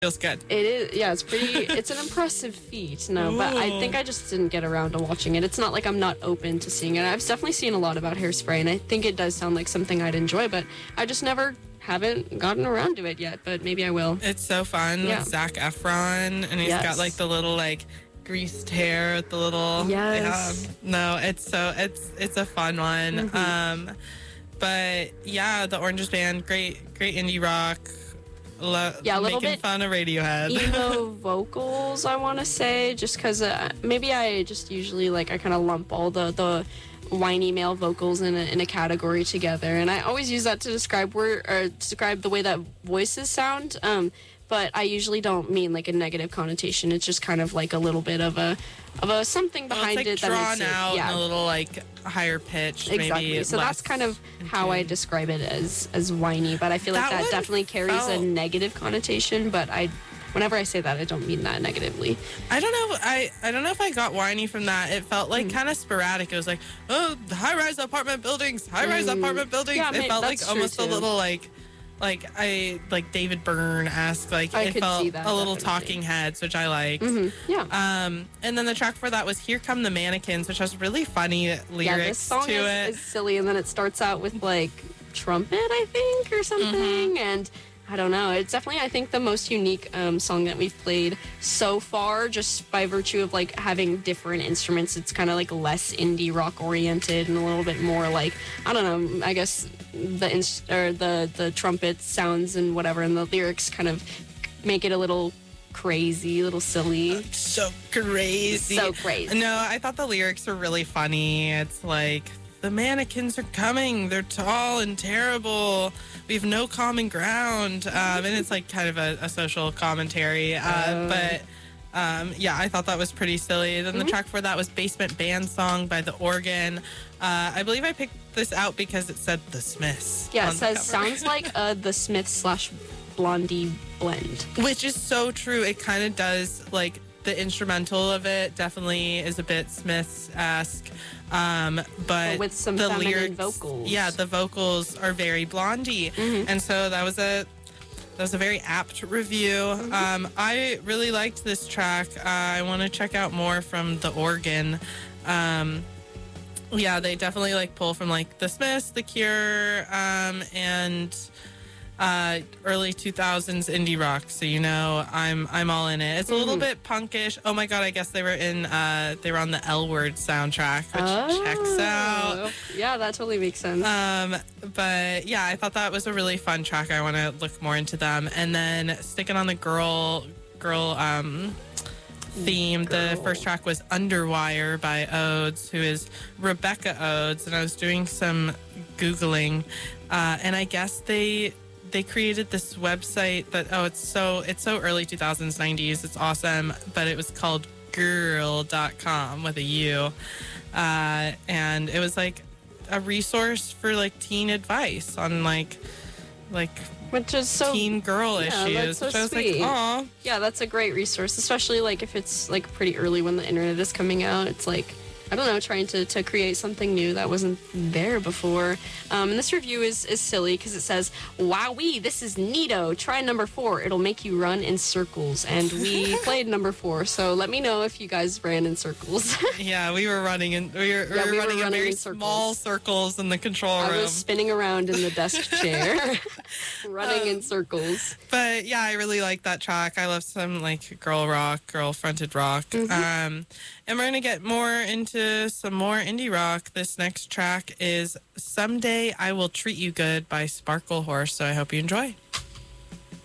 Feels good. It is, yeah, it's pretty, it's an impressive feat, no, but I think I just didn't get around to watching it. It's not like I'm not open to seeing it. I've definitely seen a lot about Hairspray, and I think it does sound like something I'd enjoy, but I just never haven't gotten around to it yet, but maybe I will. It's so fun with Zac Efron, and he's got like the little like greased hair with the little no, it's a fun one. But yeah, the Oranges Band, great indie rock. A little bit fun of Radiohead. Emo vocals, I want to say, just because maybe I just usually I kind of lump all the whiny male vocals in a category together, and I always use that to describe the way that voices sound. But I usually don't mean like a negative connotation. It's just kind of like a little bit of a something behind it that makes drawn out and a little like higher pitched. Exactly. Maybe so that's kind of how I describe it as whiny. But I feel like that definitely carries a negative connotation. But whenever I say that, I don't mean that negatively. I don't know. I don't know if I got whiny from that. It felt like kind of sporadic. It was like, oh, high-rise apartment buildings, high-rise apartment buildings. Yeah, it felt like almost too. A little like David Byrne-esque. Like it felt a little Talking Heads, which I liked. Yeah. And then the track for that was "Here Come the Mannequins," which has really funny lyrics this song to it. Is silly, and then it starts out with like trumpet, I think, or something, and I don't know. It's definitely, I think, the most unique song that we've played so far, just by virtue of like having different instruments. It's kind of like less indie rock oriented and a little bit more like, I don't know, I guess the trumpet sounds and whatever, and the lyrics kind of make it a little crazy, a little silly. So crazy. No, I thought the lyrics were really funny. It's like, the mannequins are coming. They're tall and terrible. We have no common ground. And it's like kind of a social commentary. But I thought that was pretty silly. Then the track for that was Basement Band Song by The Organ. I believe I picked this out because it said The Smiths. Yeah, it says, sounds like The Smiths / Blondie blend. Which is so true. It kind of does, like, the instrumental of it definitely is a bit Smiths-esque. But with some the feminine lyrics, vocals. Yeah, the vocals are very Blondie. And so that was a very apt review. I really liked this track. I want to check out more from The Organ. They definitely like pull from like The Smiths, The Cure, and early 2000s indie rock. So I'm all in it. It's a little bit punkish. Oh my god, I guess they were on the L Word soundtrack, which checks out. Yeah, that totally makes sense. But yeah, I thought that was a really fun track. I want to look more into them. And then sticking on the girl theme, the first track was Underwire by Odes, who is Rebecca Odes, and I was doing some Googling, and I guess they created this website that it's so early 2000s, 90s. It's awesome, but it was called girl.com with a U, and it was like a resource for like teen advice on like which is so teen girl issues. That's so which I was sweet. like, aw. Yeah, that's a great resource, especially like if it's like pretty early when the internet is coming out. It's like, I don't know, trying to create something new that wasn't there before. And this review is silly because it says, "Wowee, this is neato. Try number 4. It'll make you run in circles." And we played number 4, so let me know if you guys ran in circles. Yeah, we were running in running in very small circles in the control room. I was spinning around in the desk chair, running in circles. But yeah, I really like that track. I love some like girl fronted rock. And we're going to get more into some more indie rock. This next track is Someday I Will Treat You Good by Sparkle Horse, so I hope you enjoy.